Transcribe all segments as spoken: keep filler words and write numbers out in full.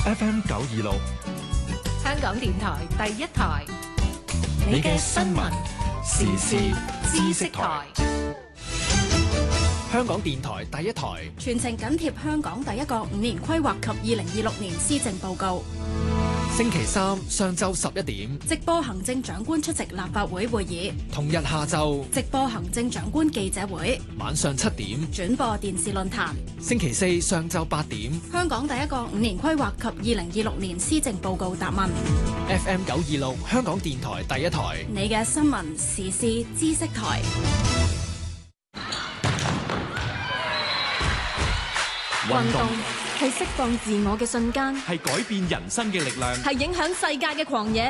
F M 九二六， 香港電台第一台， 你嘅新聞時事知識台。 香港電台第一台， 全程緊貼香港第一個五年規劃及二零二六年施政報告。 星期三上晝十一點直播行政長官出席立法會會議， 同日下晝直播行政長官記者會， 晚上七點轉播電視論壇。 星期四上晝八點香港第一個五年規劃及二零二六年施政報告答問。 F M 九二六香港電台第一台， 你嘅新聞時事知識台。 運動係釋放自我嘅瞬間， 係改變人生嘅力量， 係影響世界嘅狂野。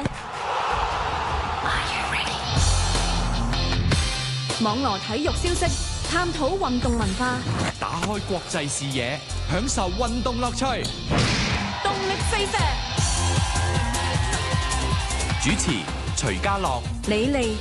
網羅體育消息，探討運動文化， 打開國際視野，享受運動樂趣。 動力飛飛。 主持徐家樂、 李利。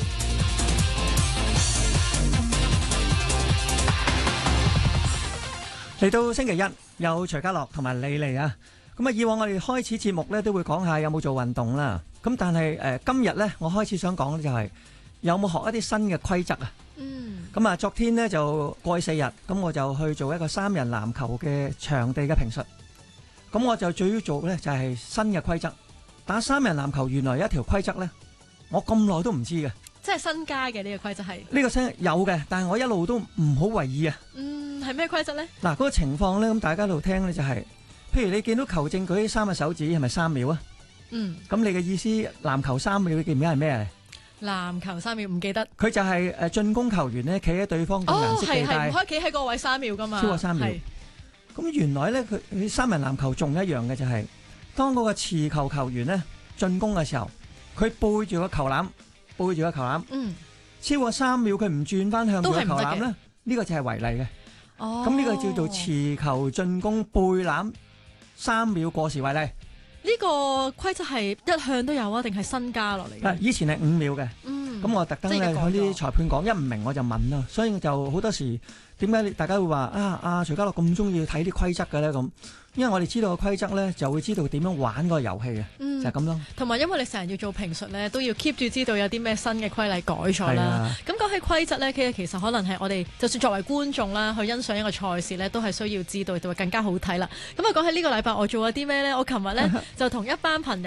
嚟到星期一，有徐家樂同埋李利啊。咁啊，以往我哋開始節目咧，都會講下有冇做運動啦。咁但係誒、呃，今日咧，我開始想講就係有冇學一啲新嘅規則啊。 嗯。咁啊，昨天呢就過去四日，咁我就去做一個三人籃球嘅場地嘅評述。咁我就最要做咧就係新嘅規則。打三人籃球原來有一條規則咧，我咁耐都唔知嘅。 即係新加嘅呢個規則係？ 呢個新有嘅，但係我一路都唔好為意啊。 嗯，係咩規則咧？ 嗱，嗰個情況咧，咁大家喺度聽咧就係、是，譬如你見到球證舉起三隻手指，係咪三秒啊？ 嗯。咁你嘅意思籃球三秒，你記唔記得係咩？ 籃球三秒唔記得。 佢就係誒進攻球員咧，企喺對方嘅顏色地帶。 哦，係係唔可以企喺個位三秒噶嘛？ 超過三秒。咁原來咧，佢佢三人籃球仲一樣嘅就係、是，當嗰個持球球員咧進攻嘅時候，佢背住個球籃，背住個球籃。嗯。超過三秒佢唔轉翻向個球籃咧，呢個就係違例嘅。哦，咁呢個叫做持球進攻背籃三秒過時違例。 呢個規則係一向都有啊，定係新加落嚟嘅？ 以前係五秒嘅。嗯，咁我特登咧向啲裁判講，一唔明我就問咯。所以就好多時點解大家會話啊啊徐家樂咁中意睇啲規則嘅咧咁？因為我哋知道個規則咧，就會知道點樣玩個遊戲嘅，嗯、就係咁咯。 同埋因為你成日要做評述咧，都要 keep 住知道有啲咩新嘅規例改咗啦。咁講起規則咧，其實其實可能係我哋就算作為觀眾啦，去欣賞一個賽事咧，都係需要知道，就會更加好睇啦。咁啊講起呢個禮拜我做咗啲咩咧？我琴日咧就同一班朋友。